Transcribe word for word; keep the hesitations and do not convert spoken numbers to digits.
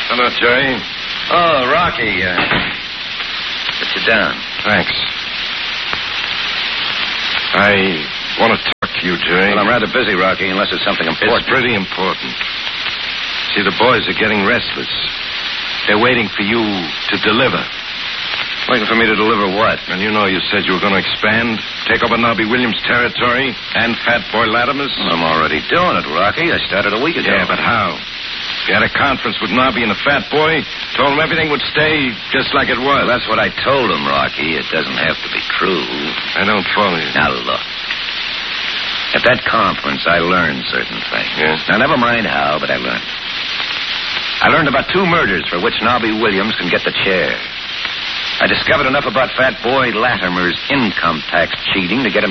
Hello, Jerry. Oh, Rocky. Uh, sit you down. Thanks. I want to talk to you, Jerry. Well, I'm rather busy, Rocky, unless it's something important. It's pretty important. See, the boys are getting restless. They're waiting for you to deliver. Waiting for me to deliver what? And you know you said you were going to expand, take over Nobby Williams' territory and Fat Boy Latimer's. Well, I'm already doing it, Rocky. I started a week ago. Yeah, but how? You had a conference with Nobby and the Fat Boy, told him everything would stay just like it was. Well, that's what I told him, Rocky. It doesn't have to be true. I don't follow you. Now, look. At that conference, I learned certain things. Yeah? Now, never mind how, but I learned. I learned about two murders for which Nobby Williams can get the chair. I discovered enough about Fat Boy Latimer's income tax cheating to get him